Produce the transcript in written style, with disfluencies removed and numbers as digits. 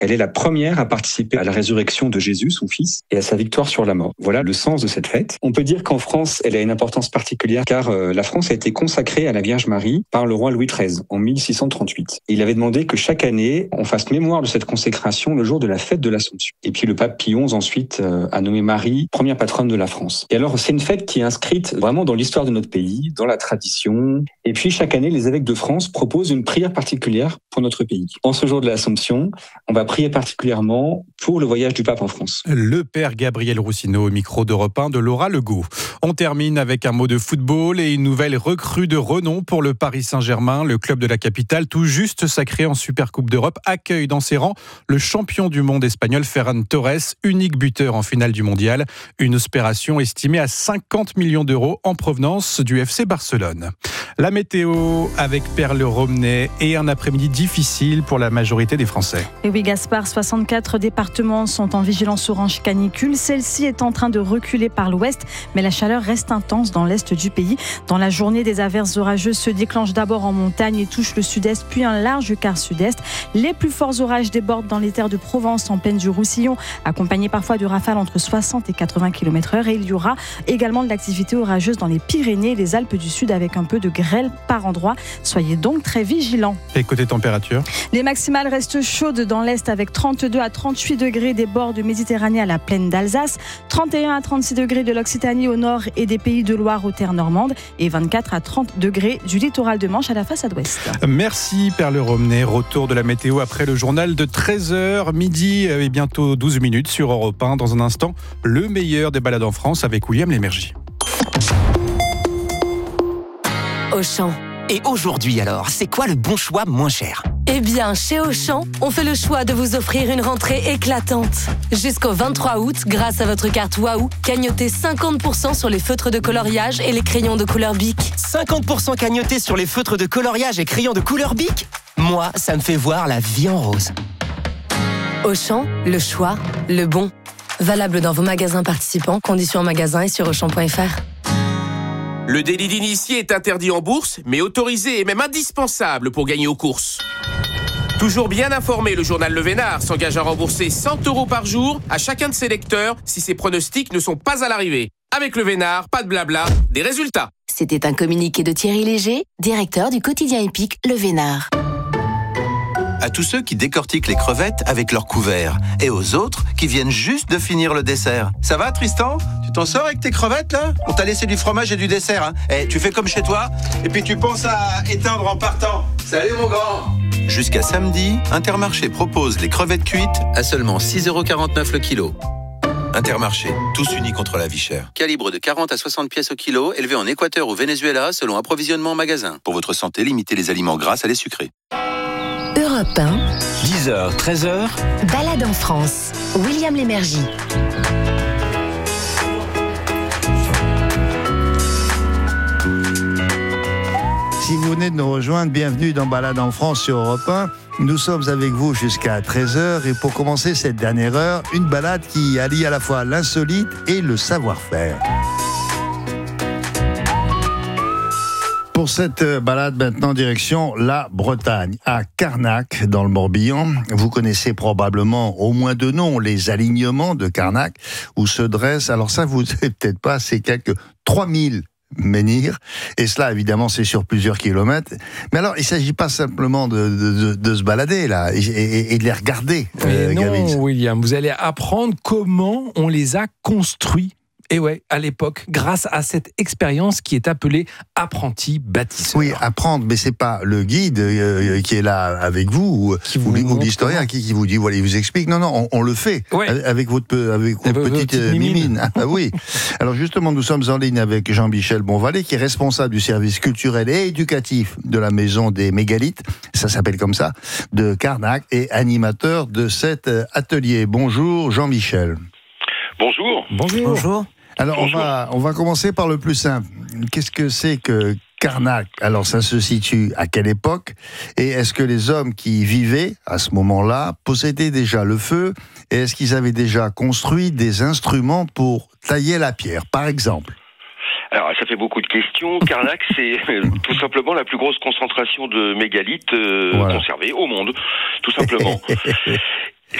Elle est la première à participer à la résurrection de Jésus, son fils, et à sa victoire sur la mort. Voilà le sens de cette fête. On peut dire qu'en France, elle a une importance particulière car la France a été consacrée à la Vierge Marie par le roi Louis XIII en 1638. Il avait demandé que chaque année, on fasse mémoire de cette consécration le jour de la fête de l'Assomption. Et puis le pape Pie XI ensuite a nommé Marie première patronne de la France. Et alors c'est une fête qui est inscrite vraiment dans l'histoire de notre pays, dans la tradition. Et puis chaque année, les évêques de France proposent une prière particulière pour notre pays. En ce jour de l'Assomption, on va prier particulièrement pour le voyage du pape en France. Le père Gabriel Roussino au micro d'Europe 1 de Laura Legault. On termine avec un mot de football et une nouvelle recrue de renom pour le Paris Saint-Germain. Le club de la capitale, tout juste sacré en Supercoupe d'Europe, accueille dans ses rangs le champion du monde espagnol Ferran Torres, unique buteur en finale du mondial. Une opération estimée à 50 millions d'euros en provenance du FC Barcelone. La météo avec Perle Romney et un après-midi difficile pour la majorité des Français. Et oui, Gaspard, 64 départements sont en vigilance orange canicule. Celle-ci est en train de reculer par l'ouest, mais la chaleur reste intense dans l'est du pays. Dans la journée, des averses orageuses se déclenchent d'abord en montagne et touchent le sud-est, puis un large quart sud-est. Les plus forts orages débordent dans les terres de Provence, en plaine du Roussillon, accompagnés parfois de rafales entre 60 et 80 km/h. Et il y aura également de l'activité orageuse dans les Pyrénées et les Alpes du Sud, avec un peu de grêle par endroits. Soyez donc très vigilants. Et côté température ? Les maximales restent chaudes dans l'est avec 32 à 38 degrés des bords de Méditerranée à la plaine d'Alsace, 31 à 36 degrés de l'Occitanie au nord et des Pays de Loire aux terres normandes et 24 à 30 degrés du littoral de Manche à la façade ouest. Merci Perle Romney. Retour de la météo après le journal de 13h, midi et bientôt 12 minutes sur Europe 1. Dans un instant, le meilleur des balades en France avec William Lémergie. Auchan. Et aujourd'hui alors, c'est quoi le bon choix moins cher ? Eh bien, chez Auchan, on fait le choix de vous offrir une rentrée éclatante. Jusqu'au 23 août, grâce à votre carte Waouh, cagnotez 50% sur les feutres de coloriage et les crayons de couleur Bic. 50% cagnoté sur les feutres de coloriage et crayons de couleur Bic ? Moi, ça me fait voir la vie en rose. Auchan, le choix, le bon. Valable dans vos magasins participants, conditions en magasin et sur auchan.fr. Le délit d'initié est interdit en bourse, mais autorisé et même indispensable pour gagner aux courses. Toujours bien informé, le journal Le Vénard s'engage à rembourser 100 € par jour à chacun de ses lecteurs si ses pronostics ne sont pas à l'arrivée. Avec Le Vénard, pas de blabla, des résultats. C'était un communiqué de Thierry Léger, directeur du quotidien épique Le Vénard. À tous ceux qui décortiquent les crevettes avec leur couvert et aux autres qui viennent juste de finir le dessert. Ça va Tristan ? Tu t'en sors avec tes crevettes là ? On t'a laissé du fromage et du dessert hein ? Tu fais comme chez toi et puis tu penses à éteindre en partant. Salut mon grand ! Jusqu'à samedi, Intermarché propose les crevettes cuites à seulement 6,49 € le kilo. Intermarché, tous unis contre la vie chère. Calibre de 40 à 60 pièces au kilo, élevé en Équateur ou Venezuela selon approvisionnement en magasin. Pour votre santé, limitez les aliments gras à les sucrés. Europe 1, 10h, 13h, balade en France. William Lémergie. Si vous venez de nous rejoindre, bienvenue dans Balade en France sur Europe 1. Nous sommes avec vous jusqu'à 13h et pour commencer cette dernière heure, une balade qui allie à la fois l'insolite et le savoir-faire. Pour cette balade, maintenant, direction la Bretagne, à Carnac, dans le Morbihan. Vous connaissez probablement au moins de nom les alignements de Carnac, où se dressent, alors ça vous ne savez peut-être pas, c'est quelques 3000 menhirs, et cela évidemment c'est sur plusieurs kilomètres. Mais alors il ne s'agit pas simplement de se balader là, et de les regarder. Non, William, vous allez apprendre comment on les a construits. Et ouais, à l'époque, grâce à cette expérience qui est appelée apprenti bâtisseur. Oui, apprendre, mais c'est pas le guide qui est là avec vous ou l'historien qui vous dit, voilà, il vous explique. Non, on le fait avec votre petite mimine. Ah, oui. Alors justement, nous sommes en ligne avec Jean-Michel Bonvalet, qui est responsable du service culturel et éducatif de la Maison des Mégalithes, ça s'appelle comme ça, de Carnac, et animateur de cet atelier. Bonjour Jean-Michel. Bonjour. Bonjour. Alors, on va commencer par le plus simple. Qu'est-ce que c'est que Carnac ? Alors, ça se situe à quelle époque ? Et est-ce que les hommes qui y vivaient, à ce moment-là, possédaient déjà le feu ? Et est-ce qu'ils avaient déjà construit des instruments pour tailler la pierre, par exemple ? Alors, ça fait beaucoup de questions. Carnac, c'est tout simplement la plus grosse concentration de mégalithes conservés au monde, tout simplement.